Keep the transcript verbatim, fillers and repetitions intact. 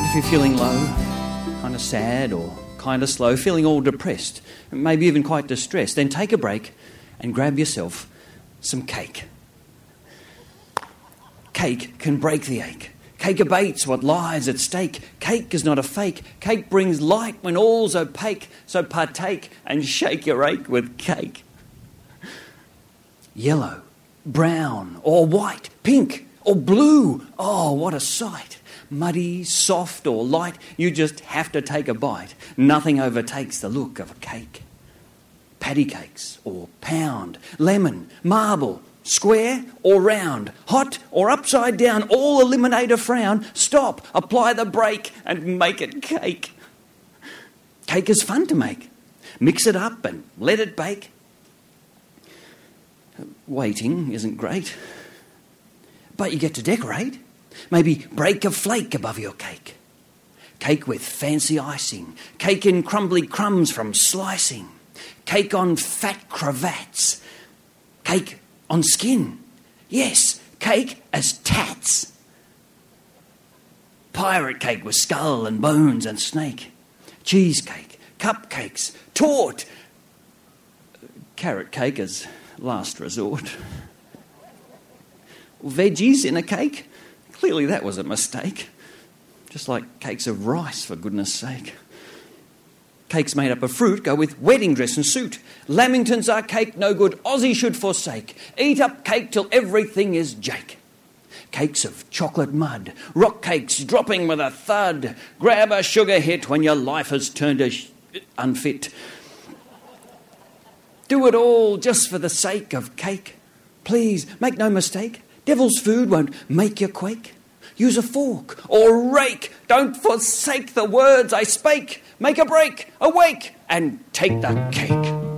If you're feeling low, kind of sad or kind of slow, feeling all depressed, maybe even quite distressed, then take a break and grab yourself some cake. Cake can break the ache. Cake abates what lies at stake. Cake is not a fake. Cake brings light when all's opaque. So partake and shake your ache with cake. Yellow, brown, or white, pink, or blue. Oh, what a sight. Muddy, soft, or light, you just have to take a bite. Nothing overtakes the look of a cake. Patty cakes, or pound, lemon, marble, square or round, hot or upside down, all eliminate a frown. Stop, apply the brake, and make it cake. Cake is fun to make. Mix it up and let it bake. Waiting isn't great, but you get to decorate. Maybe break a flake above your cake. Cake with fancy icing. Cake in crumbly crumbs from slicing. Cake on fat cravats. Cake on skin. Yes, cake as tats. Pirate cake with skull and bones and snake. Cheesecake, cupcakes, tort. Carrot cake as last resort. Veggies in a cake? Clearly that was a mistake. Just like cakes of rice, for goodness sake. Cakes made up of fruit go with wedding dress and suit. Lamingtons are cake no good, Aussie should forsake. Eat up cake till everything is Jake. Cakes of chocolate mud, rock cakes dropping with a thud. Grab a sugar hit when your life has turned a sh- unfit. Do it all just for the sake of cake. Please, make no mistake. Devil's food won't make you quake. Use a fork or rake. Don't forsake the words I spake. Make a break, awake, and take the cake.